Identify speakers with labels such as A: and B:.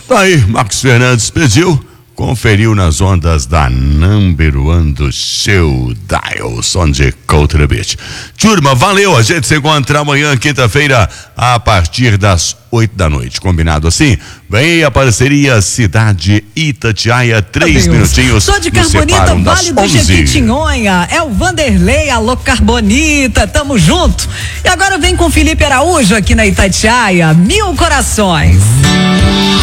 A: Tá aí, Marcos Fernandes pediu, conferiu nas ondas da Number One do seu dial, som de Country Beat. Turma, valeu, a gente se encontra amanhã, quinta-feira, a partir das 8 da noite, combinado assim? Vem aí a parceria Cidade Itatiaia, 3 minutinhos.
B: Sou de Carbonita, Vale do Jequitinhonha, é o Vanderlei, alô Carbonita, tamo junto. E agora vem com Felipe Araújo aqui na Itatiaia, 1000 Corações.